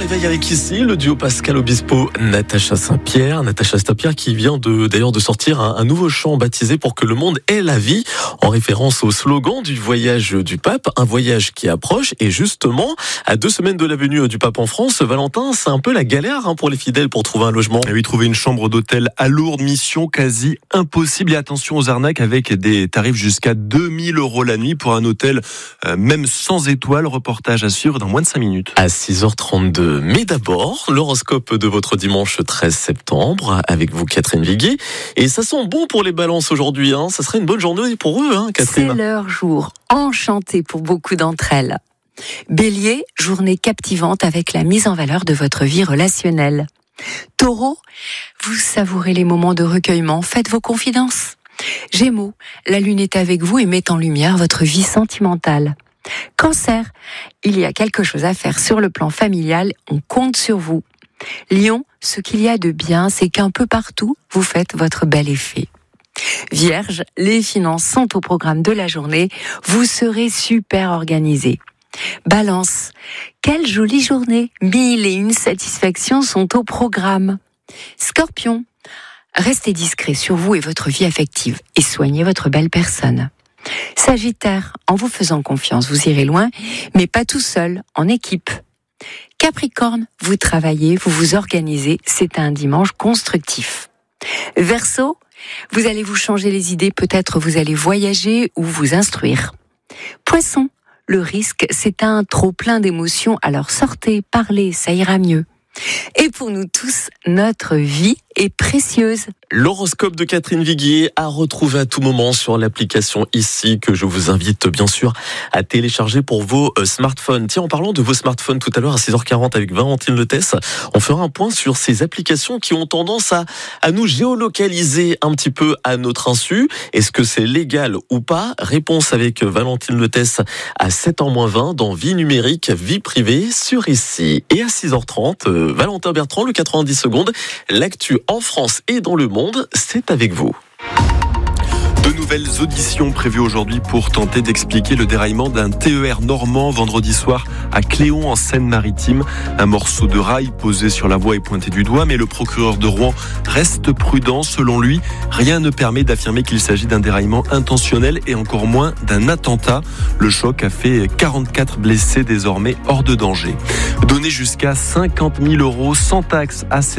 réveil avec ici le duo Pascal Obispo, Natacha Saint-Pierre. Natacha Saint-Pierre qui vient d'ailleurs de sortir un nouveau chant baptisé Pour que le monde ait la vie, en référence au slogan du voyage du pape, un voyage qui approche. Et justement, à 2 semaines de la venue du pape en France, Valentin, c'est un peu la galère pour les fidèles pour trouver un logement. Et oui, trouver une chambre d'hôtel à Lourdes, mission quasi impossible. Et attention aux arnaques avec des tarifs jusqu'à 2000 € la nuit pour un hôtel, même sans étoiles. Reportage à suivre dans moins de 5 minutes. À 6h32. Mais d'abord, l'horoscope de votre dimanche 13 septembre, avec vous Catherine Viguier. Et ça sent bon pour les balances aujourd'hui, Ça serait une bonne journée pour eux, Catherine. C'est leur jour, enchanté pour beaucoup d'entre elles. Bélier, journée captivante avec la mise en valeur de votre vie relationnelle. Taureau, vous savourez les moments de recueillement, faites vos confidences. Gémeaux, la lune est avec vous et met en lumière votre vie sentimentale. Cancer, il y a quelque chose à faire sur le plan familial, on compte sur vous. Lion, ce qu'il y a de bien, c'est qu'un peu partout, vous faites votre bel effet. Vierge, les finances sont au programme de la journée, vous serez super organisé. Balance, quelle jolie journée, 1001 satisfactions sont au programme. Scorpion, restez discret sur vous et votre vie affective et soignez votre belle personne. Sagittaire, en vous faisant confiance, vous irez loin, mais pas tout seul, en équipe. Capricorne, vous travaillez, vous vous organisez, c'est un dimanche constructif. Verseau, vous allez vous changer les idées, peut-être vous allez voyager ou vous instruire. Poisson, le risque, c'est un trop-plein d'émotions, alors sortez, parlez, ça ira mieux. Et pour nous tous, notre vie est précieuse. L'horoscope de Catherine Viguier à retrouver à tout moment sur l'application ici que je vous invite bien sûr à télécharger pour vos smartphones. Tiens, en parlant de vos smartphones tout à l'heure à 6h40 avec Valentine Letesse, on fera un point sur ces applications qui ont tendance à nous géolocaliser un petit peu à notre insu. Est-ce que c'est légal ou pas? Réponse avec Valentine Letesse à 7h20 dans Vie numérique, vie privée sur ici. Et à 6h30, Valentin Bertrand, le 90 secondes, l'actu en France et dans le monde, c'est avec vous. De nouvelles auditions prévues aujourd'hui pour tenter d'expliquer le déraillement d'un TER normand vendredi soir à Cléon en Seine-Maritime. Un morceau de rail posé sur la voie est pointé du doigt, mais le procureur de Rouen reste prudent. Selon lui, rien ne permet d'affirmer qu'il s'agit d'un déraillement intentionnel et encore moins d'un attentat. Le choc a fait 44 blessés désormais hors de danger. Donner jusqu'à 50 000 € sans taxe à ces